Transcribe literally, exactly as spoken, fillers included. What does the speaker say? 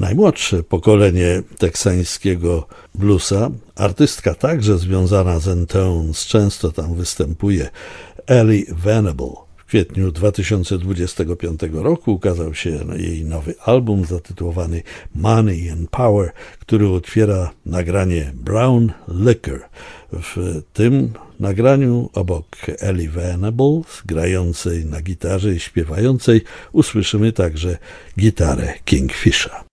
najmłodsze pokolenie teksańskiego bluesa. Artystka także związana z N-Tones, często tam występuje, Ellie Venable. W kwietniu dwa tysiące dwudziestego piątego roku ukazał się jej nowy album zatytułowany Money and Power, który otwiera nagranie Brown Liquor. W tym nagraniu obok Ellie Venable, grającej na gitarze i śpiewającej, usłyszymy także gitarę Kingfisha.